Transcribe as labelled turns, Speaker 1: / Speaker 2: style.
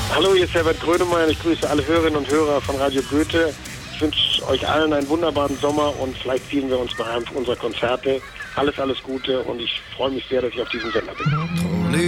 Speaker 1: Hallo, hier ist Herbert Grönemeyer. Ich grüße alle Hörerinnen und Hörer von Radio Goethe. Ich wünsche euch allen einen wunderbaren Sommer und vielleicht sehen wir uns bei einem unserer Konzerte. Alles Gute und ich freue mich sehr, dass ich auf diesem Sender bin.